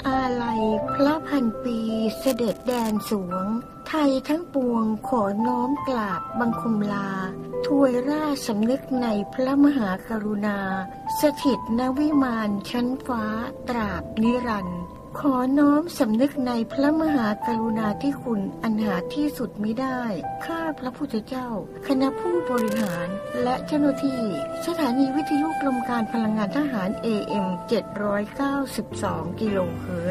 อาลัยพระพันปีเสด็จแดนสวงไทยทั้งปวงขอน้อมกราบบังคมลาถวยราชสำนึกในพระมหากรุณาสถิตณวิมานชั้นฟ้าตราบนิรันดร์ขอน้อมสำนึกในพระมหากรุณาธิคุณอันหาที่สุดมิได้ข้าพระพุทธเจ้าคณะผู้บริหารและเจ้าหน้าที่สถานีวิทยุกรมการพลังงานทหาร AM 792 กิโลเฮิรตซ์